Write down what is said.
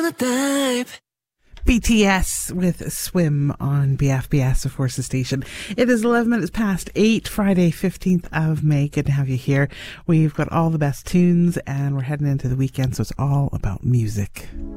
the time. BTS with Swim on BFBS, of course, the station. It is 11 minutes past 8, Friday, 15th of May. Good to have you here. We've got all the best tunes and we're heading into the weekend, so it's all about music.